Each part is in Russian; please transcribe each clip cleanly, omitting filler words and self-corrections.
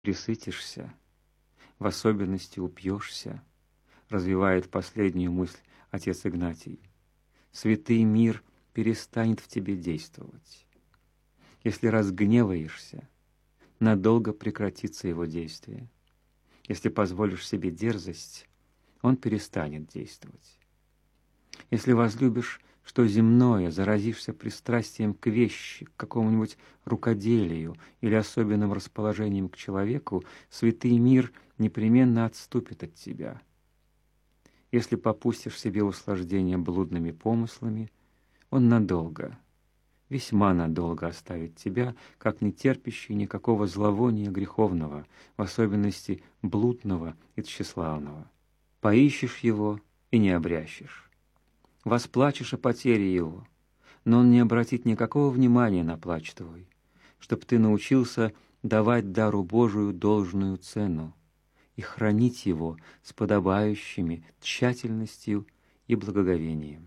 пресытишься, в особенности упьешься, развивает последнюю мысль отец Игнатий. Святый мир перестанет в тебе действовать. Если разгневаешься, надолго прекратится его действие. Если позволишь себе дерзость, он перестанет действовать. Если возлюбишь что земное, заразишься пристрастием к вещи, к какому-нибудь рукоделию или особенным расположением к человеку, святый мир непременно отступит от тебя. Если попустишь себе услаждение блудными помыслами, он надолго, весьма надолго оставит тебя, как не терпящий никакого зловония греховного, в особенности блудного и тщеславного. Поищешь его и не обрящешь. Восплачешь о потере его, но он не обратит никакого внимания на плач твой, чтоб ты научился давать дару Божию должную цену и хранить его с подобающими тщательностью и благоговением.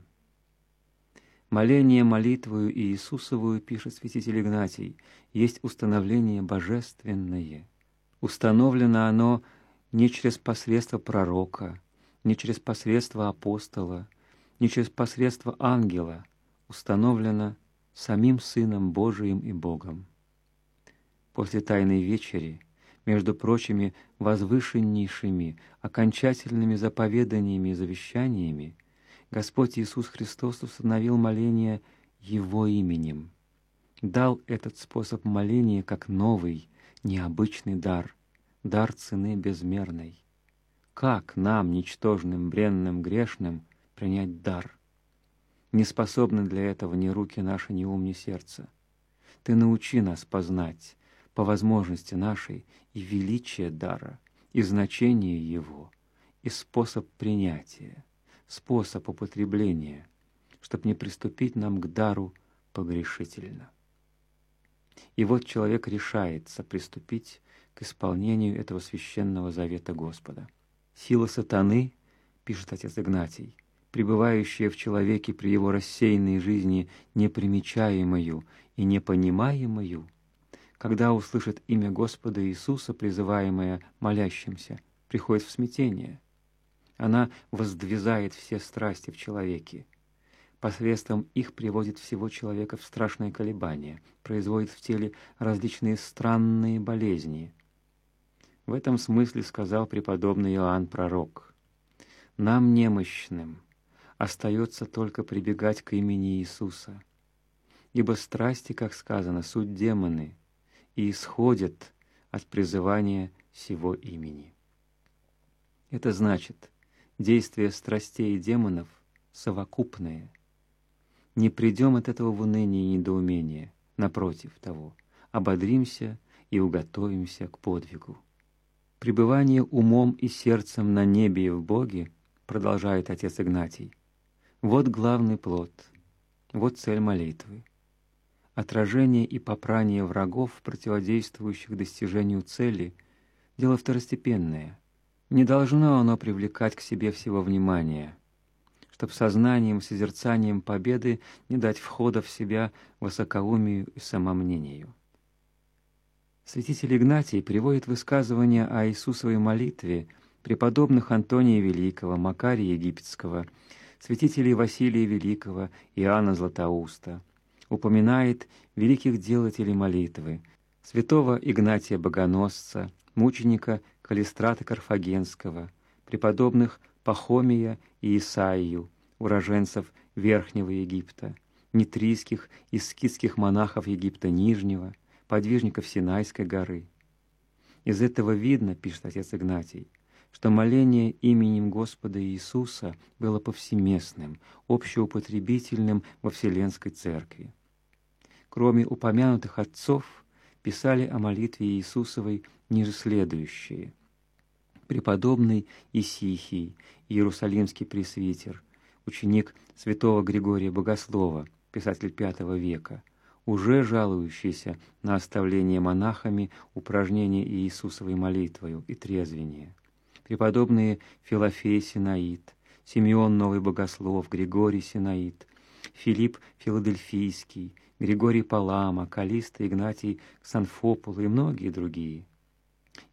Моление молитвою Иисусовую, пишет святитель Игнатий, есть установление божественное. Установлено оно не через посредство пророка, не через посредство апостола, не через посредство ангела, установлено самим Сыном Божиим и Богом. После Тайной Вечери, между прочими возвышеннейшими, окончательными заповеданиями и завещаниями, Господь Иисус Христос установил моление Его именем, дал этот способ моления как новый, необычный дар, дар цены безмерной. Как нам, ничтожным, бренным, грешным, принять дар? Не способны для этого ни руки наши, ни ум, ни сердце. Ты научи нас познать по возможности нашей и величие дара, и значение его, и способ принятия, способ употребления, чтоб не приступить нам к дару погрешительно. И вот человек решается приступить к исполнению этого священного завета Господа. Сила сатаны, пишет отец Игнатий, пребывающая в человеке при его рассеянной жизни непримечаемою и непонимаемою, когда услышит имя Господа Иисуса, призываемое молящимся, приходит в смятение. Она воздвизает все страсти в человеке. Посредством их приводит всего человека в страшное колебание, производит в теле различные странные болезни. В этом смысле сказал преподобный Иоанн Пророк: «Нам, немощным, остается только прибегать к имени Иисуса, ибо страсти, как сказано, суть демоны, и исходят от призывания сего имени». Это значит, действия страстей и демонов совокупные. Не придем от этого в уныние и недоумение, напротив того, ободримся и уготовимся к подвигу. Пребывание умом и сердцем на небе и в Боге, продолжает отец Игнатий, вот главный плод, вот цель молитвы. Отражение и попрание врагов, противодействующих достижению цели, дело второстепенное. Не должно оно привлекать к себе всего внимания, чтоб сознанием и созерцанием победы не дать входа в себя высокоумию и самомнению. Святитель Игнатий приводит высказывания о Иисусовой молитве преподобных Антония Великого, Макария Египетского, святителей Василия Великого, Иоанна Златоуста, упоминает великих делателей молитвы, святого Игнатия Богоносца, мученика Калистрата Карфагенского, преподобных Пахомия и Исаию, уроженцев Верхнего Египта, нитрийских и скитских монахов Египта Нижнего, подвижников Синайской горы. Из этого видно, пишет отец Игнатий, что моление именем Господа Иисуса было повсеместным, общеупотребительным во Вселенской Церкви. Кроме упомянутых отцов, писали о молитве Иисусовой ниже следующие: преподобный Исихий, иерусалимский пресвитер, ученик святого Григория Богослова, писатель V века, уже жалующийся на оставление монахами упражнения Иисусовой молитвою и трезвение. Преподобные Филофей Синаид, Симеон Новый Богослов, Григорий Синаид, Филипп Филадельфийский, Григорий Палама, Каллиста Игнатий Ксанфопул и многие другие.